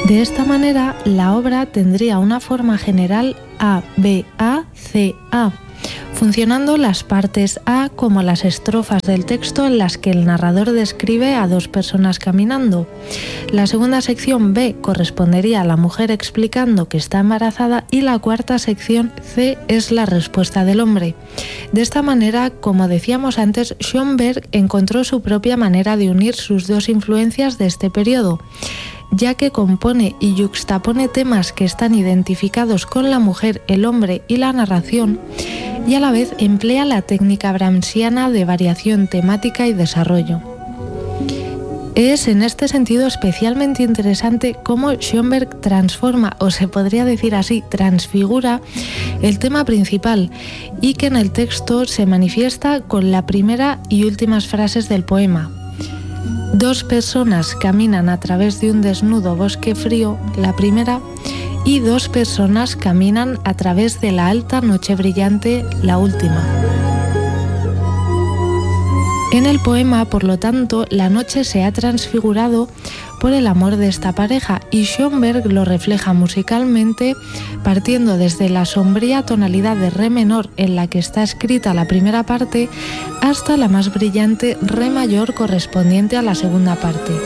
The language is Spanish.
De esta manera, la obra tendría una forma general A-B-A-C-A, funcionando las partes A como las estrofas del texto en las que el narrador describe a dos personas caminando. La segunda sección B correspondería a la mujer explicando que está embarazada y la cuarta sección C es la respuesta del hombre. De esta manera, como decíamos antes, Schoenberg encontró su propia manera de unir sus dos influencias de este periodo, ya que compone y yuxtapone temas que están identificados con la mujer, el hombre y la narración, y a la vez emplea la técnica brahmsiana de variación temática y desarrollo. Es en este sentido especialmente interesante cómo Schoenberg transforma, o se podría decir así, transfigura el tema principal y que en el texto se manifiesta con la primera y últimas frases del poema. Dos personas caminan a través de un desnudo bosque frío, la primera, y dos personas caminan a través de la alta noche brillante, la última. En el poema, por lo tanto, la noche se ha transfigurado por el amor de esta pareja y Schoenberg lo refleja musicalmente partiendo desde la sombría tonalidad de re menor en la que está escrita la primera parte hasta la más brillante re mayor correspondiente a la segunda parte.